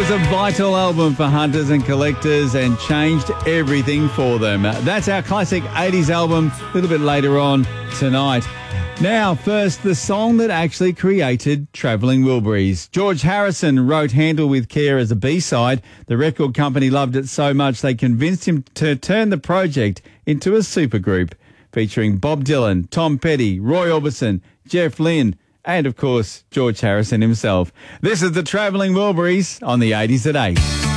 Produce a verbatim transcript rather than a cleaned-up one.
was a vital album for hunters and collectors and changed everything for them. That's our classic eighties album a little bit later on tonight. Now, first, the song that actually created Travelling Wilburys. George Harrison wrote Handle with Care as a B-side. The record company loved it so much they convinced him to turn the project into a supergroup, featuring Bob Dylan, Tom Petty, Roy Orbison, Jeff Lynne, and, of course, George Harrison himself. This is the Travelling Wilburys on the eighties at eight.